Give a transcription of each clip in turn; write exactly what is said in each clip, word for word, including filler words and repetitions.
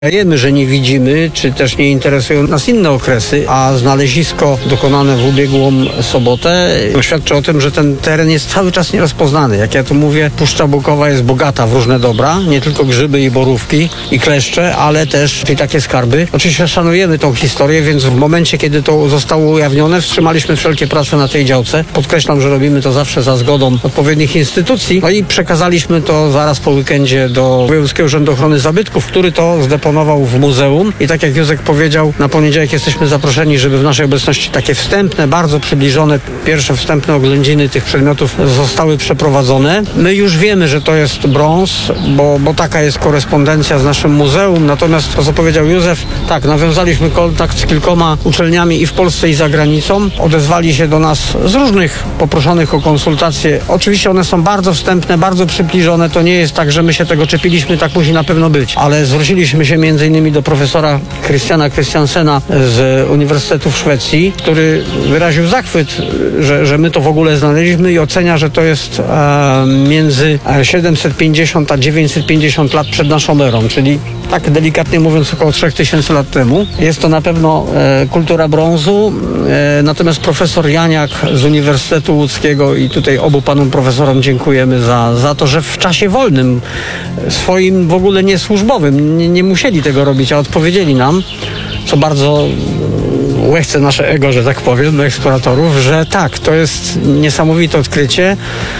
Wiemy, że nie widzimy, czy też nie interesują nas inne okresy, a znalezisko dokonane w ubiegłą sobotę świadczy o tym, że ten teren jest cały czas nierozpoznany. Jak ja tu mówię, Puszcza Bukowa jest bogata w różne dobra, nie tylko grzyby i borówki i kleszcze, ale też i takie skarby. Oczywiście szanujemy tą historię, więc w momencie, kiedy to zostało ujawnione, wstrzymaliśmy wszelkie prace na tej działce. Podkreślam, że robimy to zawsze za zgodą odpowiednich instytucji. No i przekazaliśmy to zaraz po weekendzie do Wojewódzkiego Urzędu Ochrony Zabytków, który to zdeponował w muzeum i tak jak Józek powiedział, na poniedziałek jesteśmy zaproszeni, żeby w naszej obecności takie wstępne, bardzo przybliżone, pierwsze wstępne oględziny tych przedmiotów zostały przeprowadzone. My już wiemy, że to jest brąz, bo, bo taka jest korespondencja z naszym muzeum, natomiast to, co powiedział Józef, tak, nawiązaliśmy kontakt z kilkoma uczelniami i w Polsce, i za granicą. Odezwali się do nas z różnych poproszonych o konsultacje. Oczywiście one są bardzo wstępne, bardzo przybliżone, to nie jest tak, że my się tego czepiliśmy, tak musi na pewno być, ale zwróciliśmy się między innymi do profesora Christiana Christiansena z Uniwersytetu w Szwecji, który wyraził zachwyt, że, że my to w ogóle znaleźliśmy i ocenia, że to jest e, między siedemset pięćdziesiąt a dziewięćset pięćdziesiąt lat przed naszą erą, czyli tak delikatnie mówiąc około trzy tysiące lat temu. Jest to na pewno e, kultura brązu, e, natomiast profesor Janiak z Uniwersytetu Łódzkiego i tutaj obu panom profesorom dziękujemy za, za to, że w czasie wolnym, swoim w ogóle niesłużbowym, nie, nie musieli tego robić, a odpowiedzieli nam, co bardzo łechce nasze ego, że tak powiem, do eksploratorów, że tak, to jest niesamowite odkrycie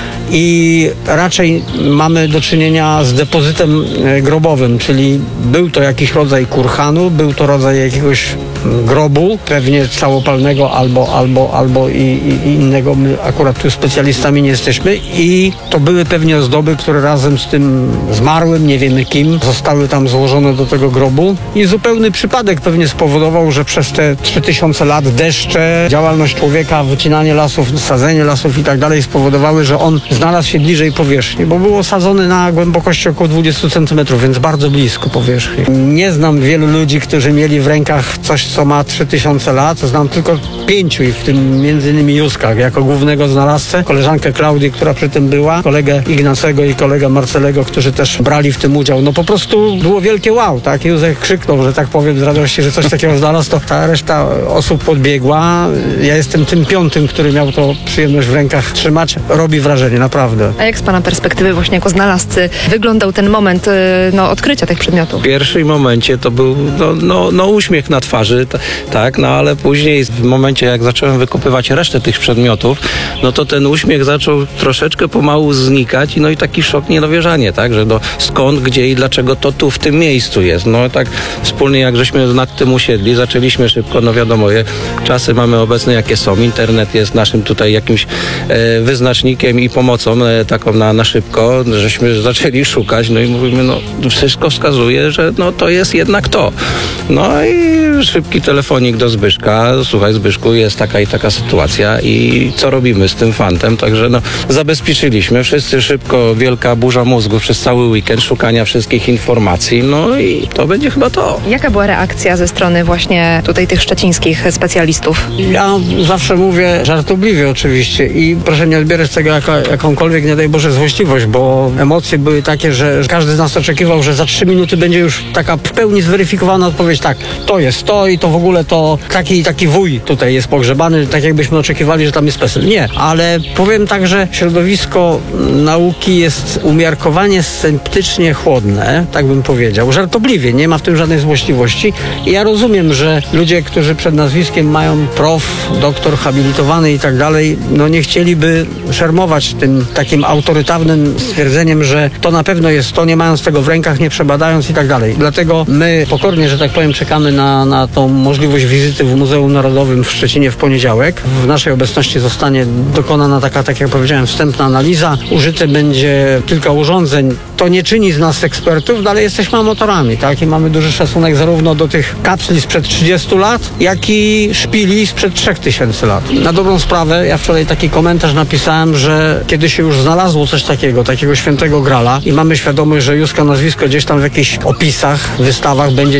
i raczej mamy do czynienia z depozytem grobowym, czyli był to jakiś rodzaj kurhanu, był to rodzaj jakiegoś grobu, pewnie całopalnego albo, albo, albo i, i innego. My akurat tu specjalistami nie jesteśmy i to były pewnie ozdoby, które razem z tym zmarłym, nie wiemy kim, zostały tam złożone do tego grobu i zupełny przypadek pewnie spowodował, że przez te trzy tysiące lat deszcze, działalność człowieka, wycinanie lasów, sadzenie lasów i tak dalej spowodowały, że on znalazł się bliżej powierzchni, bo był osadzony na głębokości około dwadzieścia centymetrów, więc bardzo blisko powierzchni. Nie znam wielu ludzi, którzy mieli w rękach coś, co ma trzy tysiące lat. Znam tylko pięciu i w tym między innymi Józka, jako głównego znalazcę, koleżankę Klaudii, która przy tym była, kolegę Ignacego i kolegę Marcelego, którzy też brali w tym udział. No po prostu było wielkie wow, tak? Józek krzyknął, że tak powiem, z radości, że coś takiego znalazł, to ta reszta osób podbiegła. Ja jestem tym piątym, który miał to przyjemność w rękach trzymać. Robi wrażenie, naprawdę. A jak z pana perspektywy właśnie jako znalazcy wyglądał ten moment no, odkrycia tych przedmiotów? W pierwszym momencie to był no, no, no uśmiech na twarzy, t- tak, no ale później w momencie jak zacząłem wykopywać resztę tych przedmiotów, no to ten uśmiech zaczął troszeczkę pomału znikać i no i taki szok, niedowierzanie, tak, że no skąd, gdzie i dlaczego to tu w tym miejscu jest. No tak wspólnie jak żeśmy nad tym usiedli, zaczęliśmy szybko, no wiadomo, je, czasy mamy obecne jakie są, internet jest naszym tutaj jakimś e, wyznacznikiem i pomocą e, taką na, na szybko, żeśmy zaczęli szukać, no i mówimy, no wszystko wskazuje, że no to jest jednak to. No i szybki telefonik do Zbyszka, słuchaj Zbyszku, jest taka i taka sytuacja i co robimy z tym fantem, także no zabezpieczyliśmy, wszyscy szybko, wielka burza mózgu przez cały weekend szukania wszystkich informacji, no i to będzie chyba to. Jaka była reakcja ze strony właśnie tutaj tych szczecińskich specjalistów? Ja zawsze mówię żartobliwie oczywiście i proszę nie odbierać tego jako jakąkolwiek, nie daj Boże, złośliwość, bo emocje były takie, że każdy z nas oczekiwał, że za trzy minuty będzie już taka w pełni zweryfikowana odpowiedź, tak, to jest to i to w ogóle to taki taki wuj tutaj jest pogrzebany, tak jakbyśmy oczekiwali, że tam jest PESEL. Nie, ale powiem tak, że środowisko nauki jest umiarkowanie sceptycznie chłodne, tak bym powiedział, żartobliwie, nie ma w tym żadnej złośliwości i ja rozumiem, że ludzie, którzy przed nazwiskiem mają prof, doktor, habilitowany i tak dalej, no nie chcieliby szermować tym takim autorytatywnym stwierdzeniem, że to na pewno jest to, nie mając tego w rękach, nie przebadając i tak dalej. Dlatego my pokornie, że tak powiem, czekamy na, na tą możliwość wizyty w Muzeum Narodowym w Szczecinie w poniedziałek. W naszej obecności zostanie dokonana taka, tak jak powiedziałem, wstępna analiza. Użyte będzie kilka urządzeń. To nie czyni z nas ekspertów, dalej jesteśmy amatorami, tak? I mamy duży szacunek zarówno do tych kapsli sprzed trzydziestu lat, jak i szpili sprzed trzech tysięcy lat. Na dobrą sprawę, ja wczoraj taki komentarz napisałem, że kiedy się już znalazło coś takiego, takiego świętego grala i mamy świadomość, że Józka nazwisko gdzieś tam w jakichś opisach, wystawach będzie gdzieś tam cytowane,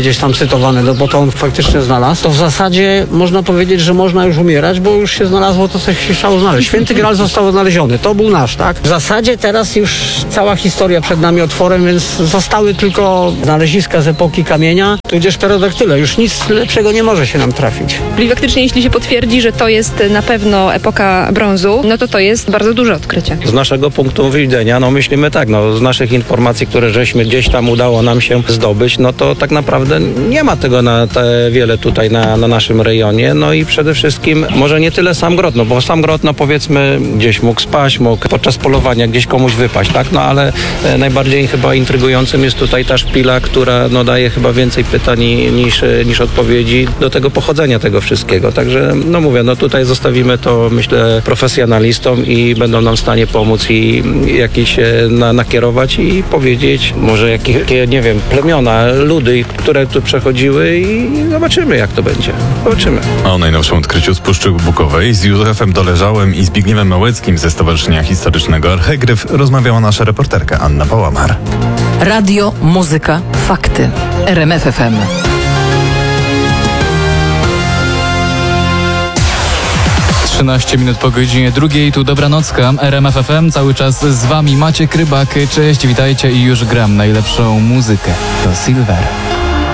ekscytowany, no bo to on faktycznie znalazł, to w zasadzie można powiedzieć, że można już umierać, bo już się znalazło to, co się chciało znaleźć. Święty Graal został odnaleziony, to był nasz, tak? W zasadzie teraz już cała historia przed nami otworem, więc zostały tylko znaleziska z epoki kamienia, tudzież pterodaktyle. Już nic lepszego nie może się nam trafić. Czyli faktycznie, jeśli się potwierdzi, że to jest na pewno epoka brązu, no to to jest bardzo duże odkrycie. Z naszego punktu widzenia, no myślimy tak, no z naszych informacji, które żeśmy gdzieś tam udało nam się zdobyć, no to tak naprawdę nie ma tego na te wiele tutaj na, na naszym rejonie, no i przede wszystkim może nie tyle sam grot, no bo sam grot, no powiedzmy, gdzieś mógł spaść, mógł podczas polowania gdzieś komuś wypaść, tak, no ale e, najbardziej chyba intrygującym jest tutaj ta szpila, która no daje chyba więcej pytań niż, niż odpowiedzi do tego pochodzenia tego wszystkiego, także no mówię, no tutaj zostawimy to, myślę, profesjonalistom i będą nam w stanie pomóc i jakieś e, na, nakierować i powiedzieć może jakie, jakie, nie wiem, plemiona, ludy, które tu przechodziły i zobaczymy, jak to będzie. Zobaczymy. O najnowszym odkryciu z Puszczy Bukowej z Józefem Doleżałem i Zbigniewem Małeckim ze Stowarzyszenia Historycznego Archegryf rozmawiała nasza reporterka Anna Pałamar. Radio, muzyka, fakty. R M F F M. trzynaście minut po godzinie drugiej, tu Dobranocka, R M F F M, cały czas z wami Maciek Rybak, cześć, witajcie i już gram najlepszą muzykę, to Silver.